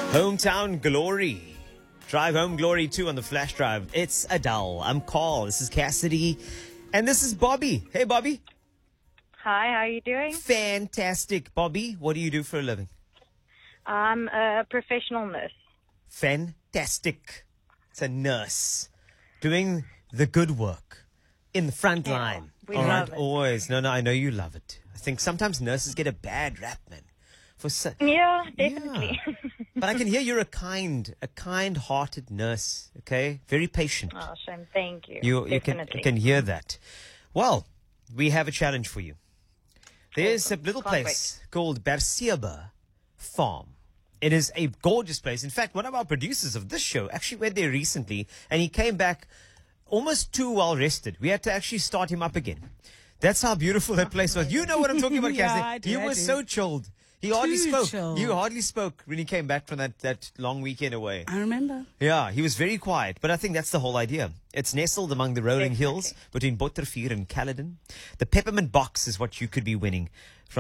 Hometown Glory. Drive Home Glory 2 on the flash drive. It's Adele. I'm Carl. This is Cassidy. And this is Bobby. Hey, Bobby. Hi, how are you doing? Fantastic. Bobby, what do you do for a living? I'm a professional nurse. Fantastic. It's a nurse doing the good work in the front line. we All love right, it. always. No, I know you love it. I think sometimes nurses get a bad rap, man. Yeah, definitely. Yeah. But I can hear you're a kind-hearted nurse, okay? Very patient. Oh, shame. Thank you. You Definitely. can hear that. Well, we have a challenge for you. There's a little Can't place called Berseba Farm. It is a gorgeous place. In fact, one of our producers of this show actually went there recently, and he came back almost too well rested. We had to actually start him up again. That's how beautiful that place was. You know what I'm talking about, Yeah, Cassie. I do, He I was do. so chilled. He hardly Too spoke. chilled. You hardly spoke when he came back from that long weekend away. I remember. Yeah, he was very quiet, but I think that's the whole idea. It's nestled among the rolling Exactly. hills between Bottervier and Caledon. The peppermint box is what you could be winning.